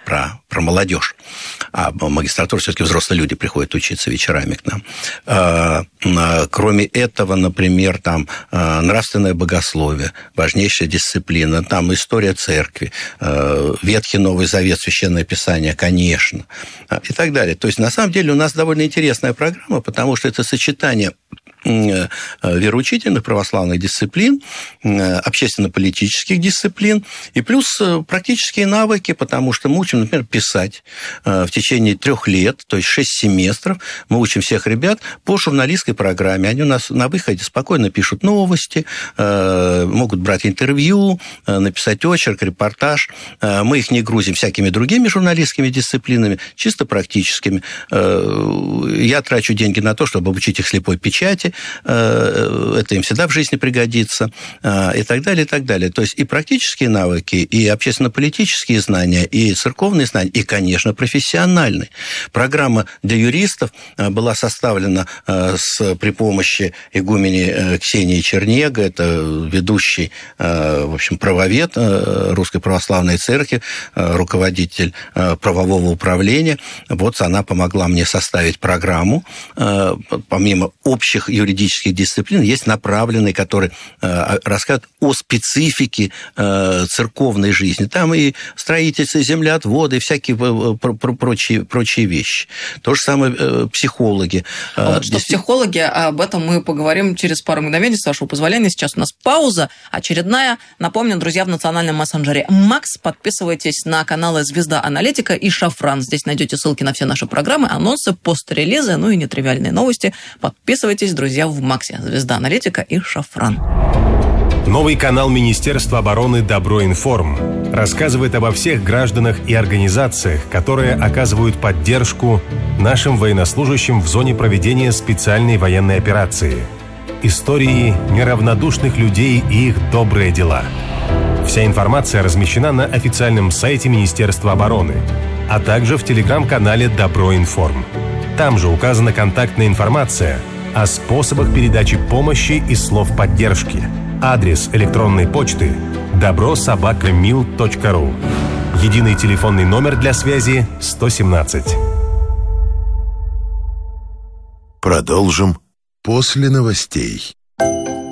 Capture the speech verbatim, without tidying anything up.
про, про молодежь. А магистратура все-таки взрослые люди приходят учиться вечерами к нам. Кроме этого, например, там нравственное богословие, важнейшая дисциплина, там история церкви, Ветхий Новый Завет, Священное Писание, конечно, и так далее. То есть, на самом деле, у нас довольно интересная программа, потому что это сочетание вероучительных православных дисциплин, общественно-политических дисциплин и плюс практические навыки, потому что мы учим, например, писать в течение трех лет, то есть шесть семестров. Мы учим всех ребят по журналистской программе. Они у нас на выходе спокойно пишут новости, могут брать интервью, написать очерк, репортаж. Мы их не грузим всякими другими журналистскими дисциплинами, чисто практическими. Я трачу деньги на то, чтобы обучить их слепой печати. Это им всегда в жизни пригодится. И так далее, и так далее. То есть и практические навыки, и общественно-политические знания, и церковные знания, и, конечно, профессиональные. Программа для юристов была составлена с, при помощи игумени Ксении Чернега, это ведущий, в общем, правовед Русской Православной Церкви, руководитель правового управления. Вот она помогла мне составить программу. Помимо общих юридических дисциплин, есть направленные, которые рассказывают о специфике церковной жизни. Там и строительство, землеотводы, и всякие прочие, прочие вещи. То же самое психологи. А вот что психологи, об этом мы поговорим через пару мгновений, с вашего позволения. Сейчас у нас пауза очередная. Напомню, друзья, в национальном мессенджере Макс. Подписывайтесь на каналы «Звезда Аналитика» и «Шафран». Здесь найдете ссылки на все наши программы, анонсы, пострелизы, ну и нетривиальные новости. Подписывайтесь, друзья, в Максе. «Звезда Аналитика» и «Шафран». Новый канал Министерства обороны «Доброинформ» рассказывает обо всех гражданах и организациях, которые оказывают поддержку нашим военнослужащим в зоне проведения специальной военной операции. Истории неравнодушных людей и их добрые дела. Вся информация размещена на официальном сайте Министерства обороны, а также в телеграм-канале «Доброинформ». Там же указана контактная информация о способах передачи помощи и слов поддержки. Адрес электронной почты добро собака мил точка ру. Единый телефонный номер для связи сто семнадцать. Продолжим после новостей.